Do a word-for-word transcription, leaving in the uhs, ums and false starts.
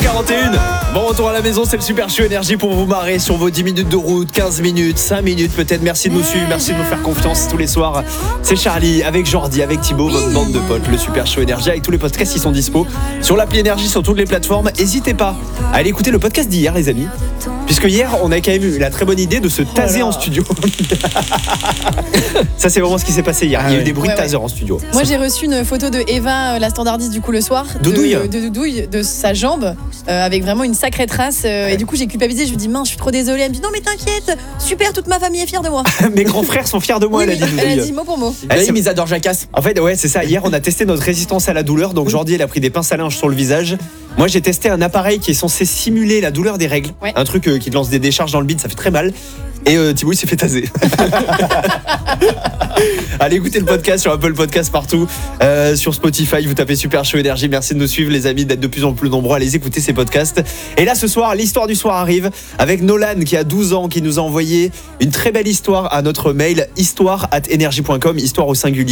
quarante et une. Bon retour à la maison, c'est le Super Show Énergie pour vous marrer sur vos dix minutes de route, quinze minutes, cinq minutes peut-être. Merci de nous suivre, merci de nous faire confiance tous les soirs. C'est Charlie avec Jordi, avec Thibaut, votre bande de potes, le Super Show Énergie avec tous les podcasts qui sont dispo sur l'appli Énergie, sur toutes les plateformes. N'hésitez pas à aller écouter le podcast d'hier, les amis. Puisque hier, on a quand même eu la très bonne idée de se taser oh en studio. Ça, c'est vraiment ce qui s'est passé hier. Ah, il y a eu des bruits ouais, de taser ouais. en studio. Moi, j'ai reçu une photo de Eva, la standardiste, du coup, le soir. Doudouille. De, de Doudouille, de sa jambe, euh, avec vraiment une sacrée trace. Euh, ouais. Et du coup, j'ai culpabilisé. Je lui dis, mince, je suis trop désolée. Elle me dit, non, mais t'inquiète, super, toute ma famille est fière de moi. Mes grands frères sont fiers de moi, oui, elle a dit Doudouille. Elle a dit mot pour mot. Elle a mis Isadore Jacasse. En fait, ouais, c'est ça. Hier, on a testé notre résistance à la douleur. Donc, Jordi, elle a pris des pinces à linge sur le visage. Moi, j'ai testé un appareil qui est censé simuler la douleur des règles. Ouais. Un truc euh, qui te lance des décharges dans le bide, ça fait très mal. Et euh, Thibaut il s'est fait taser. Allez écoutez le podcast sur Apple Podcast partout, euh, sur Spotify, vous tapez Super Show Énergie. Merci de nous suivre les amis, d'être de plus en plus nombreux à les écouter ces podcasts. Et là ce soir, l'histoire du soir arrive avec Nolan qui a douze ans, qui nous a envoyé une très belle histoire à notre mail histoire arobase énergie point com, histoire au singulier.